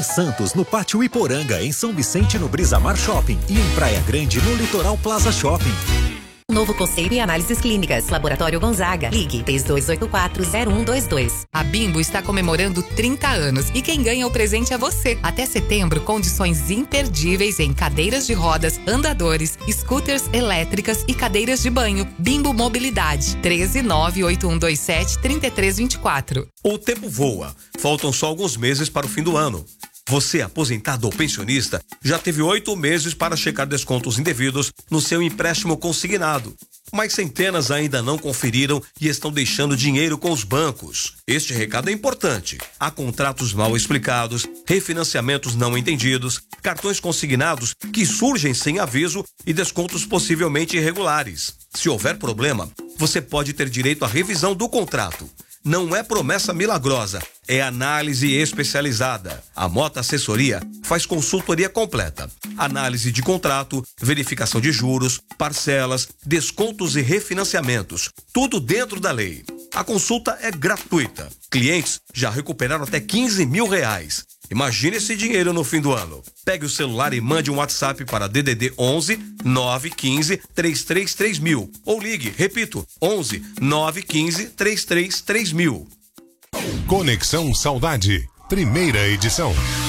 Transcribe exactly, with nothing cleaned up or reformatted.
Em Santos, no Pátio Iporanga, em São Vicente, no Brisamar Shopping e em Praia Grande, no Litoral Plaza Shopping. Novo conceito e análises clínicas. Laboratório Gonzaga. Ligue três dois oito quatro, zero um dois dois. A Bimbo está comemorando trinta anos e quem ganha o presente é você. Até setembro, condições imperdíveis em cadeiras de rodas, andadores, scooters elétricas e cadeiras de banho. Bimbo Mobilidade. treze nove oito um dois sete, três três dois quatro. O tempo voa. Faltam só alguns meses para o fim do ano. Você, aposentado ou pensionista, já teve oito meses para checar descontos indevidos no seu empréstimo consignado. Mas centenas ainda não conferiram e estão deixando dinheiro com os bancos. Este recado é importante. Há contratos mal explicados, refinanciamentos não entendidos, cartões consignados que surgem sem aviso e descontos possivelmente irregulares. Se houver problema, você pode ter direito à revisão do contrato. Não é promessa milagrosa, é análise especializada. A Mota Assessoria faz consultoria completa, análise de contrato, verificação de juros, parcelas, descontos e refinanciamentos, tudo dentro da lei. A consulta é gratuita. Clientes já recuperaram até quinze mil reais. Imagine esse dinheiro no fim do ano. Pegue o celular e mande um WhatsApp para D D D onze, nove um cinco, três três três mil ou ligue, repito, onze, nove um cinco, três três três mil. Conexão Saudade, primeira edição.